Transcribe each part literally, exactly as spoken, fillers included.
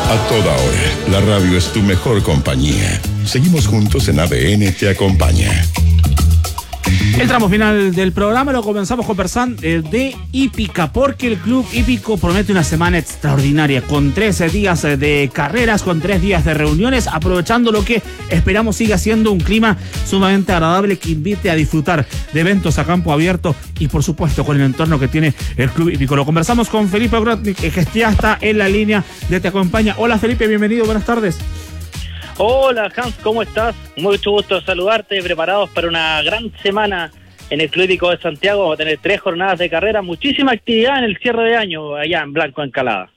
A toda hora, la radio es tu mejor compañía. Seguimos juntos en A D N Te Acompaña. El tramo final del programa lo comenzamos conversando eh, de hípica, porque el Club Hípico promete una semana extraordinaria, con trece días de carreras, con tres días de reuniones, aprovechando lo que esperamos siga siendo un clima sumamente agradable que invite a disfrutar de eventos a campo abierto y, por supuesto, con el entorno que tiene el Club Hípico. Lo conversamos con Felipe Grotnik, que ya está en la línea de Te Acompaña. Hola, Felipe, bienvenido, buenas tardes. Hola Hans, ¿cómo estás? Mucho gusto saludarte, preparados para una gran semana en el Club Hípico de Santiago. Vamos a tener tres jornadas de carrera, muchísima actividad en el cierre de año allá en Blanco Encalada.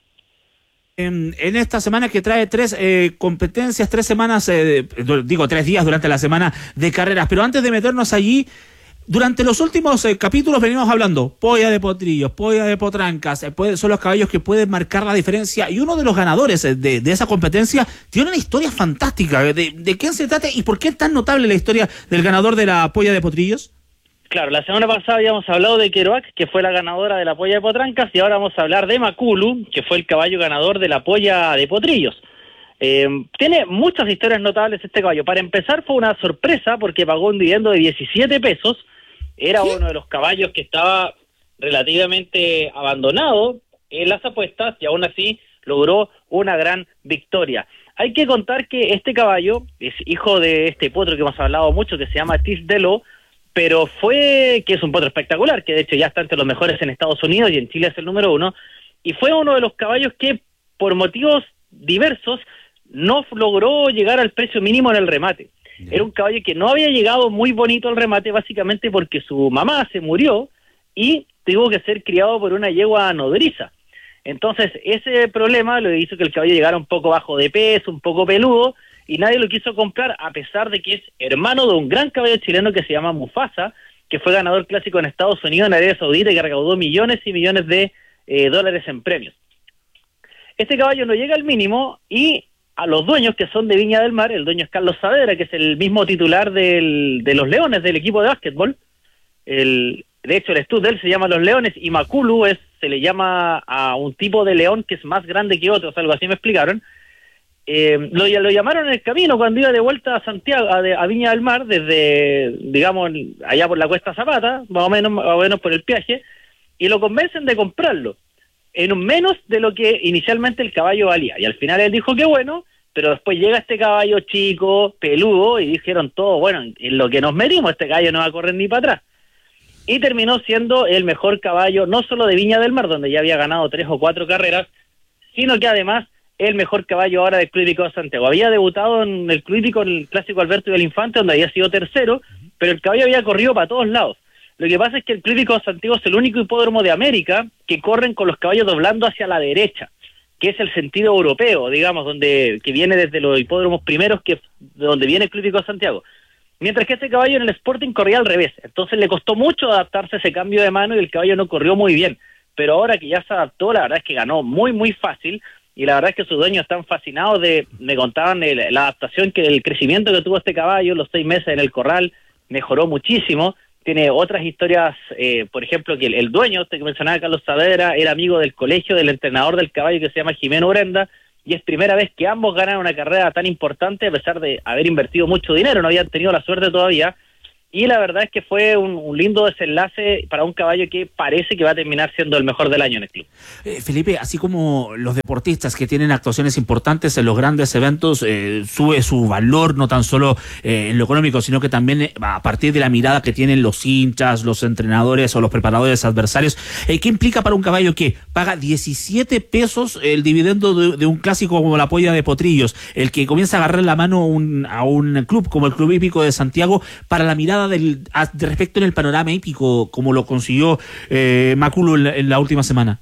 En, en esta semana que trae tres eh, competencias, tres semanas, eh, digo tres días durante la semana de carreras, pero antes de meternos allí, durante los últimos eh, capítulos venimos hablando polla de potrillos, polla de potrancas, eh, puede, son los caballos que pueden marcar la diferencia, y uno de los ganadores eh, de, de esa competencia tiene una historia fantástica. ¿De, de quién se trata y por qué es tan notable la historia del ganador de la polla de potrillos? Claro, la semana pasada habíamos hablado de Kerouac, que fue la ganadora de la polla de potrancas, y ahora vamos a hablar de Maculu, que fue el caballo ganador de la polla de potrillos. Eh, tiene muchas historias notables este caballo. Para empezar, fue una sorpresa porque pagó un dividendo de diecisiete pesos. Era uno de los caballos que estaba relativamente abandonado en las apuestas y aún así logró una gran victoria. Hay que contar que este caballo es hijo de este potro que hemos hablado mucho, que se llama Tis Delo, pero fue, que es un potro espectacular, que de hecho ya está entre los mejores en Estados Unidos y en Chile es el número uno, y fue uno de los caballos que por motivos diversos no logró llegar al precio mínimo en el remate. Era un caballo que no había llegado muy bonito al remate, básicamente porque su mamá se murió y tuvo que ser criado por una yegua nodriza. Entonces ese problema lo hizo que el caballo llegara un poco bajo de peso, un poco peludo, y nadie lo quiso comprar, a pesar de que es hermano de un gran caballo chileno que se llama Mufasa, que fue ganador clásico en Estados Unidos, en Arabia Saudita, y que recaudó millones y millones de eh, dólares en premios. Este caballo no llega al mínimo, y a los dueños, que son de Viña del Mar, el dueño es Carlos Saavedra, que es el mismo titular del, de los Leones, del equipo de básquetbol. El, de hecho, el estudio de él se llama Los Leones, y Maculu es, se le llama a un tipo de león que es más grande que otros, algo así me explicaron. Eh, lo, lo llamaron en el camino cuando iba de vuelta a Santiago, a, a Viña del Mar, desde, digamos, allá por la Cuesta Zapata, más o menos, más o menos por el Piaje, y lo convencen de comprarlo en un menos de lo que inicialmente el caballo valía. Y al final él dijo que bueno, pero después llega este caballo chico, peludo, y dijeron todo, bueno, en lo que nos metimos, este caballo no va a correr ni para atrás. Y terminó siendo el mejor caballo, no solo de Viña del Mar, donde ya había ganado tres o cuatro carreras, sino que además el mejor caballo ahora del Club Hípico de Santiago. Había debutado en el Club Hípico, en el Clásico Alberto del Infante, donde había sido tercero, pero el caballo había corrido para todos lados. Lo que pasa es que el Club Hípico de Santiago es el único hipódromo de América que corren con los caballos doblando hacia la derecha, que es el sentido europeo, digamos, donde que viene desde los hipódromos primeros, que de donde viene el Club Hípico de Santiago. Mientras que este caballo en el Sporting corría al revés. Entonces le costó mucho adaptarse a ese cambio de mano y el caballo no corrió muy bien. Pero ahora que ya se adaptó, la verdad es que ganó muy, muy fácil. Y la verdad es que sus dueños están fascinados de, me contaban el, la adaptación, que el crecimiento que tuvo este caballo, los seis meses en el corral, mejoró muchísimo. Tiene otras historias, eh, por ejemplo, que el, el dueño, este que mencionaba, Carlos Saavedra, era amigo del colegio del entrenador del caballo, que se llama Jimeno Urenda, y es primera vez que ambos ganan una carrera tan importante, a pesar de haber invertido mucho dinero, no habían tenido la suerte todavía. Y la verdad es que fue un, un lindo desenlace para un caballo que parece que va a terminar siendo el mejor del año en el club. Eh, Felipe, así como los deportistas que tienen actuaciones importantes en los grandes eventos, eh, sube su valor no tan solo eh, en lo económico, sino que también eh, a partir de la mirada que tienen los hinchas, los entrenadores o los preparadores adversarios. Eh, ¿Qué implica para un caballo que paga diecisiete pesos el dividendo de, de un clásico como la polla de potrillos, el que comienza a agarrar la mano un, a un club como el Club Hípico de Santiago, para la mirada Del, a, de respecto en el panorama hípico, como lo consiguió eh, Maculu en la, en la última semana?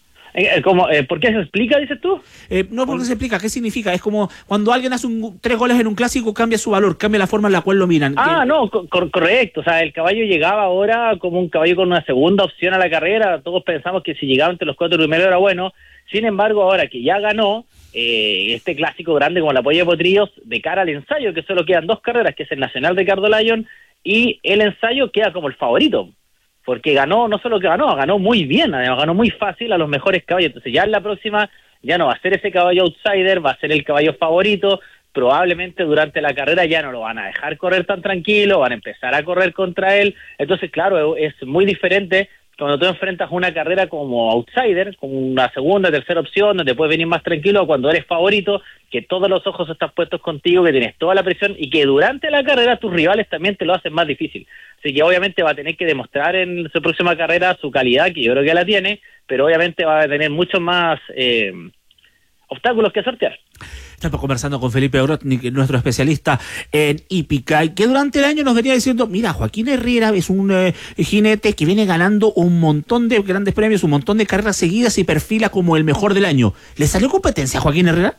Eh, como, eh, ¿Por qué se explica, dices tú? Eh, no, porque se explica, ¿qué significa? Es como cuando alguien hace un, tres goles en un clásico, cambia su valor, cambia la forma en la cual lo miran. Ah, que... no, cor correcto, o sea, el caballo llegaba ahora como un caballo con una segunda opción a la carrera, todos pensamos que si llegaba entre los cuatro primeros era bueno, sin embargo, ahora que ya ganó eh, este clásico grande como la polla de potrillos, de cara al ensayo, que solo quedan dos carreras, que es el Nacional de Cardo Lyon, y el ensayo queda como el favorito, porque ganó, no solo que ganó, ganó muy bien, además ganó muy fácil a los mejores caballos. Entonces ya en la próxima ya no va a ser ese caballo outsider, va a ser el caballo favorito. Probablemente durante la carrera ya no lo van a dejar correr tan tranquilo, van a empezar a correr contra él. Entonces, claro, es muy diferente cuando tú enfrentas una carrera como outsider, como una segunda, tercera opción, donde puedes venir más tranquilo, cuando eres favorito, que todos los ojos están puestos contigo, que tienes toda la presión y que durante la carrera tus rivales también te lo hacen más difícil. Así que obviamente va a tener que demostrar en su próxima carrera su calidad, que yo creo que la tiene, pero obviamente va a tener muchos más eh, obstáculos que sortear. Estamos conversando con Felipe Obrotnik, nuestro especialista en hípica, que durante el año nos venía diciendo, mira, Joaquín Herrera es un eh, jinete que viene ganando un montón de grandes premios, un montón de carreras seguidas y perfila como el mejor del año. ¿Le salió competencia a Joaquín Herrera?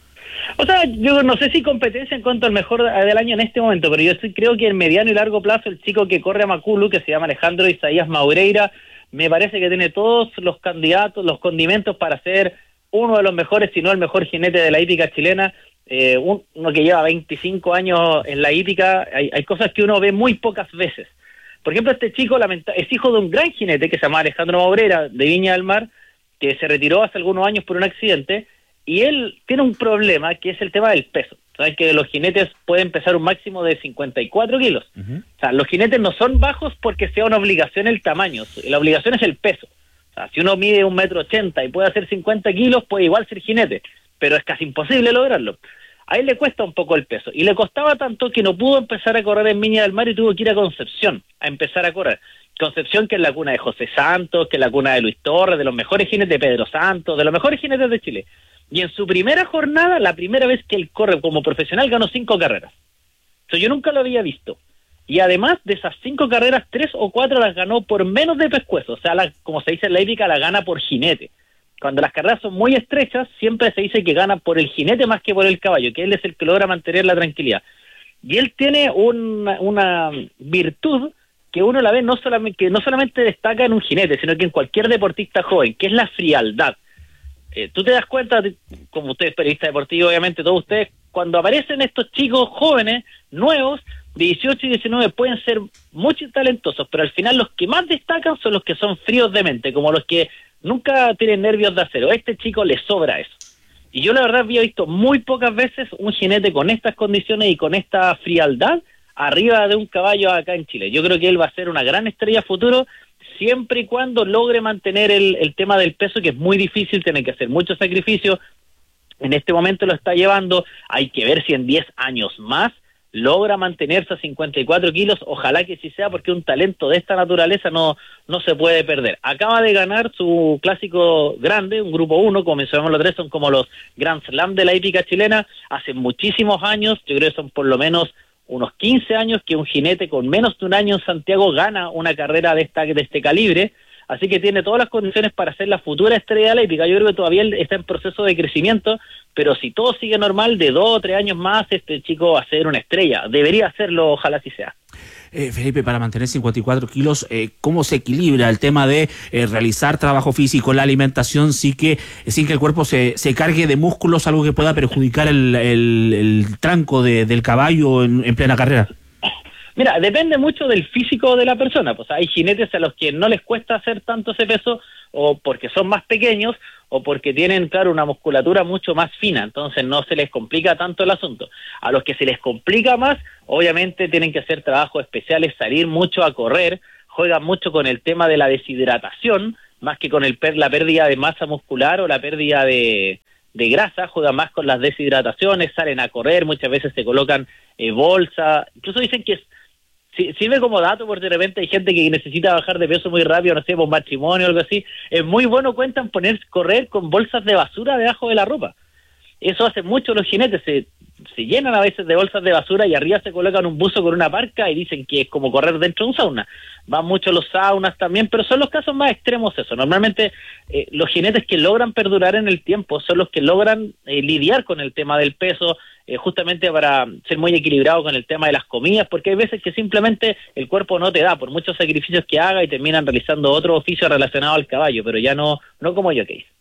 O sea, yo no sé si competencia en cuanto al mejor del año en este momento, pero yo sí creo que en mediano y largo plazo el chico que corre a Maculu, que se llama Alejandro Isaías Maureira, me parece que tiene todos los candidatos, los condimentos para ser uno de los mejores, si no el mejor jinete de la hípica chilena, eh, uno que lleva veinticinco años en la hípica. Hay, hay cosas que uno ve muy pocas veces. Por ejemplo, este chico lamenta- es hijo de un gran jinete que se llama Alejandro Maureira, de Viña del Mar, que se retiró hace algunos años por un accidente, y él tiene un problema, que es el tema del peso. Saben que los jinetes pueden pesar un máximo de cincuenta y cuatro kilos. Uh-huh. O sea, los jinetes no son bajos porque sea una obligación el tamaño, la obligación es el peso. O sea, si uno mide un metro ochenta y puede hacer cincuenta kilos, puede igual ser jinete, pero es casi imposible lograrlo. A él le cuesta un poco el peso, y le costaba tanto que no pudo empezar a correr en Viña del Mar y tuvo que ir a Concepción a empezar a correr. Concepción, que es la cuna de José Santos, que es la cuna de Luis Torres, de los mejores jinetes de Pedro Santos, de los mejores jinetes de Chile. Y en su primera jornada, la primera vez que él corre como profesional, ganó cinco carreras. Eso yo nunca lo había visto. Y además de esas cinco carreras, tres o cuatro las ganó por menos de pescuezo. O sea, la, como se dice en la hípica, la gana por jinete. Cuando las carreras son muy estrechas, siempre se dice que gana por el jinete más que por el caballo, que él es el que logra mantener la tranquilidad. Y él tiene una, una virtud que uno la ve no solamente, que no solamente destaca en un jinete, sino que en cualquier deportista joven, que es la frialdad. Eh, tú te das cuenta, como usted es periodista deportivo, obviamente todos ustedes, cuando aparecen estos chicos jóvenes, nuevos, de dieciocho y diecinueve, pueden ser muy talentosos, pero al final los que más destacan son los que son fríos de mente, como los que nunca tienen nervios de acero. A este chico le sobra eso. Y yo la verdad había visto muy pocas veces un jinete con estas condiciones y con esta frialdad arriba de un caballo acá en Chile. Yo creo que él va a ser una gran estrella a futuro, siempre y cuando logre mantener el, el tema del peso, que es muy difícil, tiene que hacer mucho sacrificio. En este momento lo está llevando, hay que ver si en diez años más logra mantenerse a cincuenta y cuatro kilos, ojalá que sí sea, porque un talento de esta naturaleza no, no se puede perder. Acaba de ganar su clásico grande, un grupo uno, como mencionamos los tres, son como los Grand Slam de la hípica chilena, hace muchísimos años, yo creo que son por lo menos unos quince años que un jinete con menos de un año en Santiago gana una carrera de, esta, de este calibre, así que tiene todas las condiciones para ser la futura estrella de la hípica. Yo creo que todavía está en proceso de crecimiento, pero si todo sigue normal, de dos o tres años más, este chico va a ser una estrella. Debería hacerlo, ojalá así sea. Eh, Felipe, para mantener cincuenta y cuatro kilos, eh, ¿cómo se equilibra el tema de eh, realizar trabajo físico, la alimentación, sin que, sin que el cuerpo se, se cargue de músculos, algo que pueda perjudicar el, el, el tranco de, del caballo en, en plena carrera? Mira, depende mucho del físico de la persona. Pues hay jinetes a los que no les cuesta hacer tanto ese peso, o porque son más pequeños, o porque tienen, claro, una musculatura mucho más fina, entonces no se les complica tanto el asunto. A los que se les complica más, obviamente tienen que hacer trabajos especiales, salir mucho a correr, juegan mucho con el tema de la deshidratación, más que con el per la pérdida de masa muscular o la pérdida de, de grasa, juegan más con las deshidrataciones, salen a correr, muchas veces se colocan eh, bolsa, incluso dicen que es sirve como dato, porque de repente hay gente que necesita bajar de peso muy rápido, no sé, por matrimonio o algo así. Es muy bueno, cuentan, poner correr con bolsas de basura debajo de la ropa. Eso hace mucho los jinetes, se, se llenan a veces de bolsas de basura y arriba se colocan un buzo con una parca y dicen que es como correr dentro de un sauna. Van mucho los saunas también, pero son los casos más extremos eso. Normalmente eh, los jinetes que logran perdurar en el tiempo son los que logran eh, lidiar con el tema del peso, eh, justamente para ser muy equilibrado con el tema de las comidas, porque hay veces que simplemente el cuerpo no te da, por muchos sacrificios que haga, y terminan realizando otro oficio relacionado al caballo, pero ya no, no como yo que hice.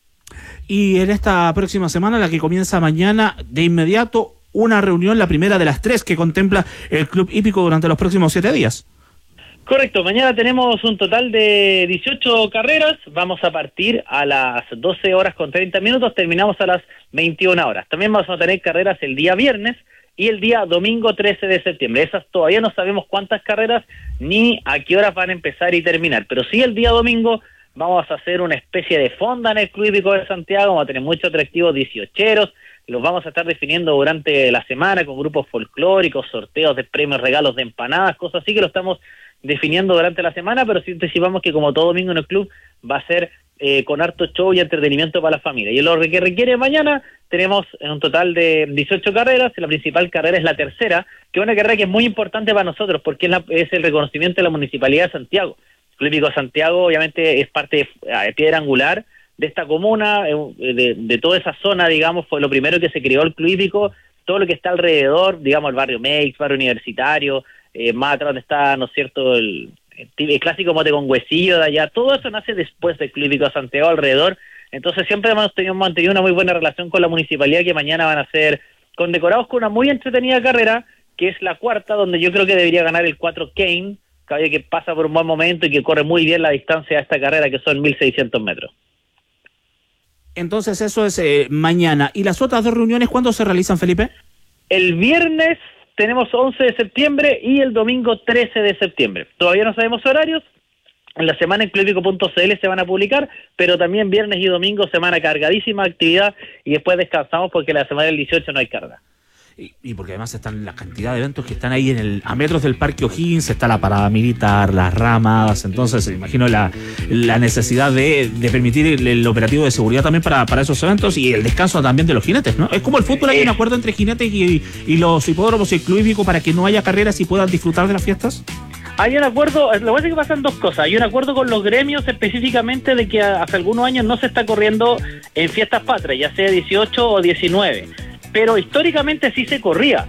Y en esta próxima semana, la que comienza mañana, de inmediato, una reunión, la primera de las tres que contempla el Club Hípico durante los próximos siete días. Correcto, mañana tenemos un total de dieciocho carreras, vamos a partir a las doce horas con treinta minutos, terminamos a las veintiuna horas. También vamos a tener carreras el día viernes y el día domingo trece de septiembre. Esas todavía no sabemos cuántas carreras ni a qué horas van a empezar y terminar, pero sí el día domingo vamos a hacer una especie de fonda en el Club Hípico de Santiago, vamos a tener muchos atractivos dieciocheros, los vamos a estar definiendo durante la semana con grupos folclóricos, sorteos de premios, regalos de empanadas, cosas así que lo estamos definiendo durante la semana, pero sí anticipamos que como todo domingo en el club va a ser eh, con harto show y entretenimiento para la familia. Y lo que requiere mañana tenemos un total de dieciocho carreras, la principal carrera es la tercera, que es una carrera que es muy importante para nosotros porque es, la, es el reconocimiento de la Municipalidad de Santiago. El Club Hípico de Santiago obviamente es parte de, de piedra angular de esta comuna, de, de toda esa zona, digamos, fue lo primero que se creó el Club Hípico, todo lo que está alrededor, digamos, el barrio Meix, barrio universitario, Eh, más atrás donde está, ¿no es cierto?, el, el clásico mote con huesillo de allá, todo eso nace después del Club Hípico de Santiago alrededor, entonces siempre hemos tenido, mantenido una muy buena relación con la municipalidad, que mañana van a ser condecorados con una muy entretenida carrera, que es la cuarta, donde yo creo que debería ganar el cuatro Kane, caballo que pasa por un buen momento y que corre muy bien la distancia de esta carrera, que son mil seiscientos metros. Entonces eso es eh, mañana. ¿Y las otras dos reuniones cuándo se realizan, Felipe? El viernes tenemos once de septiembre y el domingo trece de septiembre. Todavía no sabemos horarios. En la semana en club hípico punto c l se van a publicar, pero también viernes y domingo semana cargadísima actividad y después descansamos porque la semana del dieciocho no hay carga. Y, y porque además están la cantidad de eventos que están ahí en el a metros del Parque O'Higgins, está la parada militar, las ramas, entonces imagino la, la necesidad de, de permitir el, el operativo de seguridad también para, para esos eventos y el descanso también de los jinetes, ¿no? Es como el fútbol, hay un acuerdo entre jinetes y, y los hipódromos y el Club Hípico para que no haya carreras y puedan disfrutar de las fiestas. Hay un acuerdo, lo que pasa es que pasan dos cosas. Hay un acuerdo con los gremios específicamente de que hace algunos años no se está corriendo en fiestas patrias, ya sea dieciocho o diecinueve, pero históricamente sí se corría.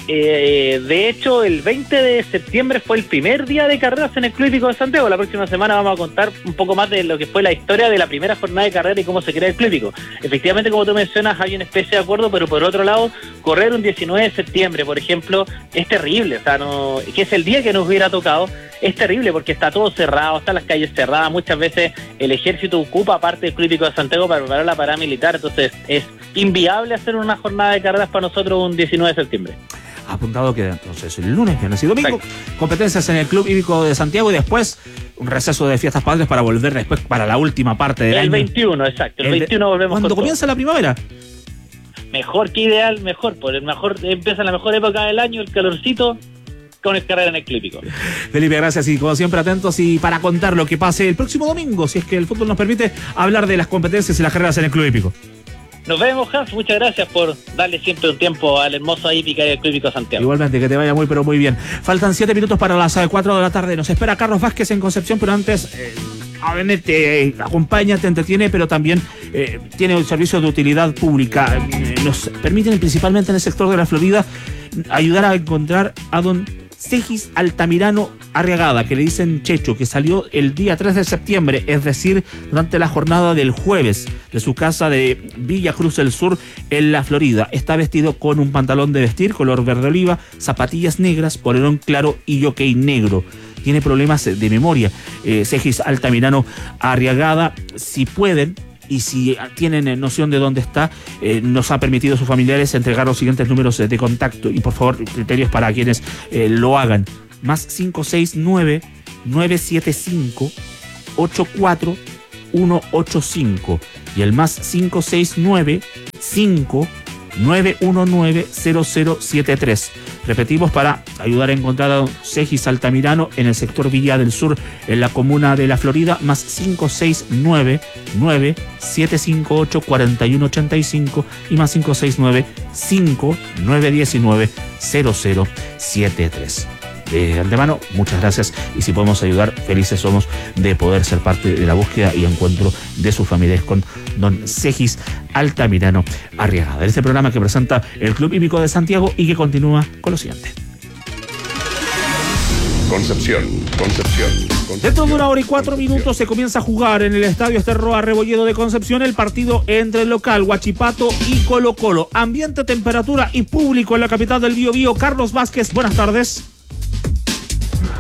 Eh, de hecho, el veinte de septiembre fue el primer día de carreras en el Club Hípico de Santiago. La próxima semana vamos a contar un poco más de lo que fue la historia de la primera jornada de carrera y cómo se crea el Club Hípico. Efectivamente, como tú mencionas, hay una especie de acuerdo, pero por otro lado, correr un diecinueve de septiembre, por ejemplo, es terrible. O sea, no, que es el día que nos hubiera tocado, es terrible porque está todo cerrado, están las calles cerradas. Muchas veces el ejército ocupa parte del Club Hípico de Santiago para preparar la parada militar. Entonces, es inviable hacer una jornada de carreras para nosotros un diecinueve de septiembre. Apuntado queda entonces el lunes, viernes y domingo. Exacto. Competencias en el Club Hípico de Santiago y después un receso de fiestas patrias para volver después para la última parte del el año. El veintiuno, exacto. El, el veintiuno volvemos. Cuando comienza todo. La primavera. Mejor que ideal, mejor. Por el mejor empieza la mejor época del año, el calorcito, con el carrera en el Club Hípico. Felipe, gracias y como siempre atentos y para contar lo que pase el próximo domingo, si es que el fútbol nos permite hablar de las competencias y las carreras en el Club Hípico. Nos vemos, Hans. Muchas gracias por darle siempre un tiempo al hermoso hípica y al Club Hípico Santiago. Igualmente, que te vaya muy, pero muy bien. Faltan siete minutos para las cuatro de la tarde. Nos espera Carlos Vázquez en Concepción, pero antes, eh, a ver, te eh, acompaña, te entretiene, pero también eh, tiene un servicio de utilidad pública. Eh, nos permiten, principalmente en el sector de la Florida, ayudar a encontrar a don Segis Altamirano Arriagada, que le dicen Checho, que salió el día tres de septiembre, es decir, durante la jornada del jueves, de su casa de Villa Cruz del Sur, en la Florida. Está vestido con un pantalón de vestir color verde oliva, zapatillas negras, polerón claro y jockey negro. Tiene problemas de memoria. Eh, Segis Altamirano Arriagada, si pueden, y si tienen noción de dónde está, eh, nos ha permitido a sus familiares entregar los siguientes números de contacto y por favor criterios para quienes eh, lo hagan. Más cinco seis nueve, nueve siete cinco, ocho cuatro uno ocho cinco y el más cinco seis nueve, cinco nueve uno nueve, cero cero siete tres. Repetimos, para ayudar a encontrar a don Segis Altamirano en el sector Villa del Sur, en la comuna de La Florida, más cinco seis nueve, nueve siete cinco ocho, cuatro uno ocho cinco y más cinco seis nueve, cinco nueve uno nueve, cero cero siete tres. De antemano, muchas gracias y si podemos ayudar, felices somos de poder ser parte de la búsqueda y encuentro de sus familiares con don Segis Altamirano Arriagada. Este programa que presenta el Club Hípico de Santiago y que continúa con lo siguiente. Concepción, Concepción, Concepción. Dentro de una hora y cuatro minutos se comienza a jugar en el Estadio Esterroa Rebolledo de Concepción el partido entre el local Huachipato y Colo Colo. Ambiente, temperatura y público en la capital del Biobío. Carlos Vázquez, buenas tardes.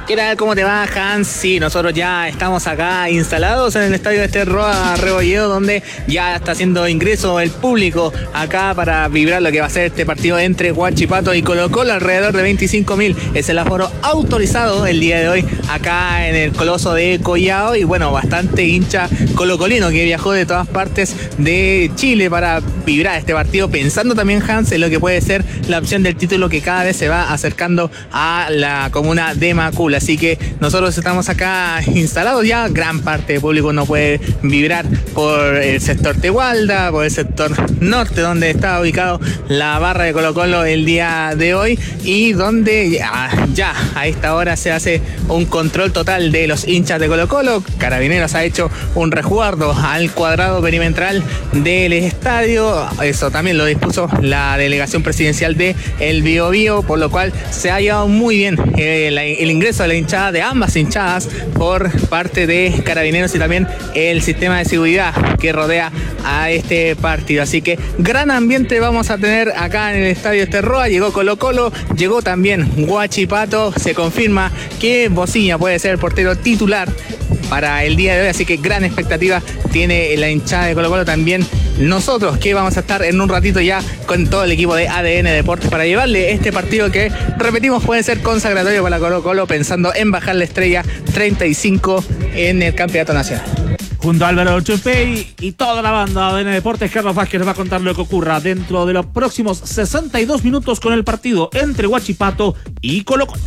¿Qué tal? ¿Cómo te va, Hans? Sí, nosotros ya estamos acá instalados en el estadio de Roa Rebolledo, donde ya está haciendo ingreso el público acá para vibrar lo que va a ser este partido entre Huachipato y Colo Colo. Alrededor de veinticinco mil es el aforo autorizado el día de hoy acá en el Coloso de Collao, y bueno, bastante hincha colocolino que viajó de todas partes de Chile para vibrar este partido, pensando también, Hans, en lo que puede ser la opción del título que cada vez se va acercando a la comuna de Macul. Así que nosotros estamos acá instalados ya, gran parte del público no puede vibrar por el sector Tehualda, por el sector norte, donde está ubicado la barra de Colo Colo el día de hoy, y donde ya, ya a esta hora se hace un control total de los hinchas de Colo Colo. Carabineros ha hecho un resguardo al cuadrado perimetral del estadio, eso también lo dispuso la delegación presidencial de El Biobío, por lo cual se ha llevado muy bien el, el ingreso de la hinchada, de ambas hinchadas, por parte de Carabineros y también el sistema de seguridad que rodea a este partido. Así que gran ambiente vamos a tener acá en el estadio Esterroa. Llegó Colo Colo, llegó también Huachipato, se confirma que Bociña puede ser el portero titular para el día de hoy, así que gran expectativa tiene la hinchada de Colo Colo, también nosotros, que vamos a estar en un ratito ya con todo el equipo de A D N Deportes para llevarle este partido que, repetimos, puede ser consagratorio para Colo Colo, pensando en bajar la estrella treinta y cinco en el campeonato nacional. Junto a Álvaro Chupey y toda la banda de A D N Deportes, Carlos Vázquez nos va a contar lo que ocurra dentro de los próximos sesenta y dos minutos con el partido entre Huachipato y Colo Colo.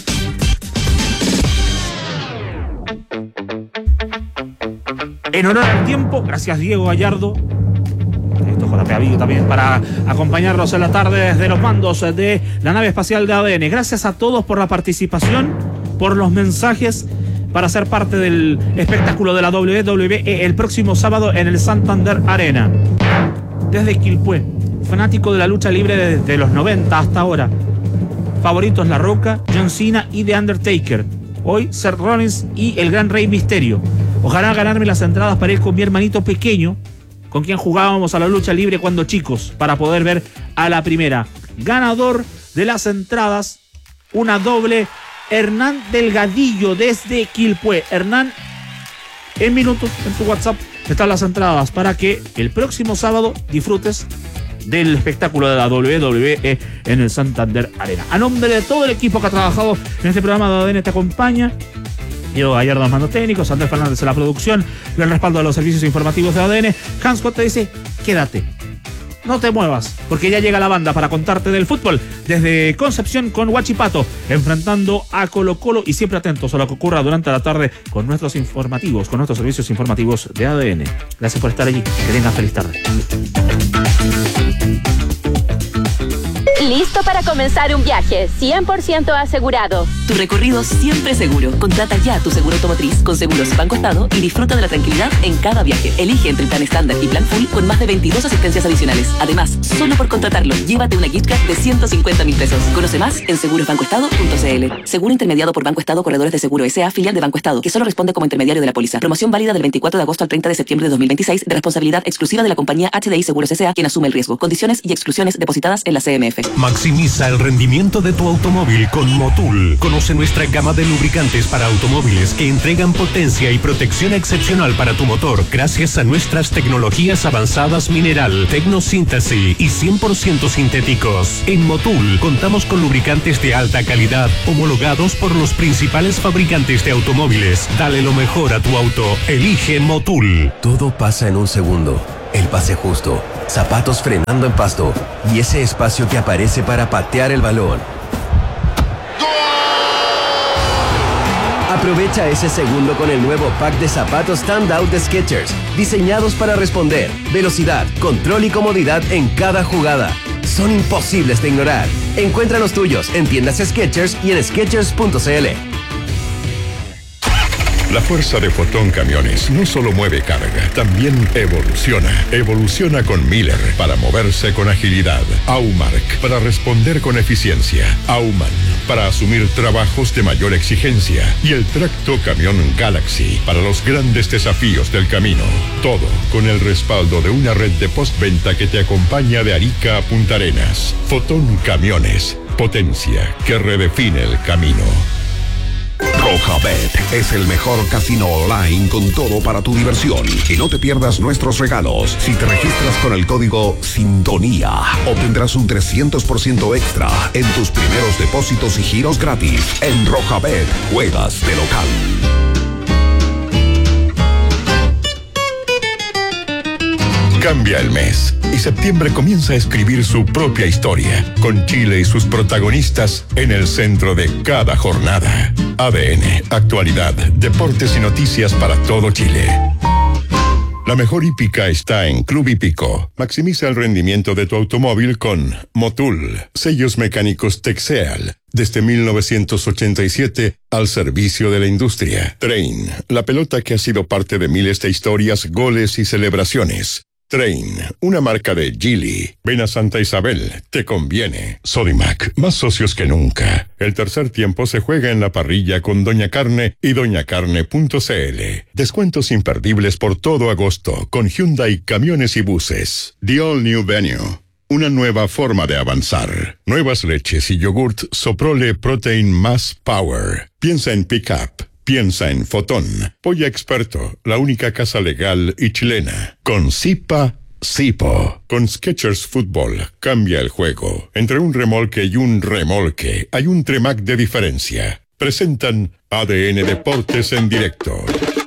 En honor al tiempo, gracias Diego Gallardo, esto J P Avillo también, para acompañarnos en la tarde desde los mandos de la nave espacial de A D N. Gracias a todos por la participación, por los mensajes, para ser parte del espectáculo de la doble u doble u E el próximo sábado en el Santander Arena. Desde Quilpué, fanático de la lucha libre desde los noventa hasta ahora. Favoritos La Roca, John Cena y The Undertaker. Hoy Seth Rollins y el Gran Rey Misterio. Ojalá ganarme las entradas para ir con mi hermanito pequeño, con quien jugábamos a la lucha libre cuando chicos, para poder ver a la primera. Ganador de las entradas, una doble, Hernán Delgadillo desde Quilpué. Hernán, en minutos en tu WhatsApp están las entradas para que el próximo sábado disfrutes del espectáculo de la doble u doble u E en el Santander Arena. A nombre de todo el equipo que ha trabajado en este programa de A D N Te Acompaña, Diego Gallardo, los mandos técnicos, Andrés Fernández en la producción, y el respaldo de los servicios informativos de A D N. Hans Scott te dice, quédate, no te muevas, porque ya llega la banda para contarte del fútbol desde Concepción con Huachipato, enfrentando a Colo Colo, y siempre atentos a lo que ocurra durante la tarde con nuestros informativos, con nuestros servicios informativos de A D N. Gracias por estar allí, que tengan feliz tarde. Listo para comenzar un viaje cien por ciento asegurado. Tu recorrido siempre seguro. Contrata ya tu seguro automotriz con Seguros Banco Estado y disfruta de la tranquilidad en cada viaje. Elige entre el plan estándar y plan full con más de veintidós asistencias adicionales. Además, solo por contratarlo, llévate una gift card de ciento cincuenta mil pesos. Conoce más en seguros banco estado punto c l. Seguro intermediado por Banco Estado Corredores de Seguro S A, filial de Banco Estado, que solo responde como intermediario de la póliza. Promoción válida del veinticuatro de agosto al treinta de septiembre de dos mil veintiséis, de responsabilidad exclusiva de la compañía H D I Seguros S A, quien asume el riesgo. Condiciones y exclusiones depositadas en la C M F. Maximiza el rendimiento de tu automóvil con Motul. Conoce nuestra gama de lubricantes para automóviles que entregan potencia y protección excepcional para tu motor gracias a nuestras tecnologías avanzadas mineral, tecnosíntesis y cien por ciento sintéticos. En Motul contamos con lubricantes de alta calidad homologados por los principales fabricantes de automóviles. Dale lo mejor a tu auto. Elige Motul. Todo pasa en un segundo. El pase justo, zapatos frenando en pasto y ese espacio que aparece para patear el balón. Aprovecha ese segundo con el nuevo pack de zapatos Standout de Skechers, diseñados para responder, velocidad, control y comodidad en cada jugada. Son imposibles de ignorar. Encuentra los tuyos en tiendas Skechers y en skechers punto c l. La fuerza de Fotón Camiones no solo mueve carga, también evoluciona. Evoluciona con Miller para moverse con agilidad. Aumark para responder con eficiencia. Auman para asumir trabajos de mayor exigencia. Y el tracto camión Galaxy para los grandes desafíos del camino. Todo con el respaldo de una red de postventa que te acompaña de Arica a Punta Arenas. Fotón Camiones, potencia que redefine el camino. Rojabet es el mejor casino online con todo para tu diversión. Y no te pierdas nuestros regalos. Si te registras con el código Sintonía, obtendrás un trescientos por ciento extra en tus primeros depósitos y giros gratis. En Rojabet, juegas de local. Cambia el mes y septiembre comienza a escribir su propia historia, con Chile y sus protagonistas en el centro de cada jornada. A D N, actualidad, deportes y noticias para todo Chile. La mejor hípica está en Club Hípico. Maximiza el rendimiento de tu automóvil con Motul, sellos mecánicos Texeal. Desde mil novecientos ochenta y siete, al servicio de la industria. Train, la pelota que ha sido parte de miles de historias, goles y celebraciones. Train, una marca de Geely. Ven a Santa Isabel, te conviene. Sodimac, más socios que nunca. El tercer tiempo se juega en la parrilla con Doña Carne y doña carne punto c l. Descuentos imperdibles por todo agosto con Hyundai Camiones y Buses. The All New Venue. Una nueva forma de avanzar. Nuevas leches y yogurt Soprole Protein Más Power. Piensa en Pickup. Piensa en Fotón. Polla Experto, la única casa legal y chilena. Con Zipa, Zipo. Con Skechers Fútbol, cambia el juego. Entre un remolque y un remolque, hay un Tremac de diferencia. Presentan A D N Deportes en directo.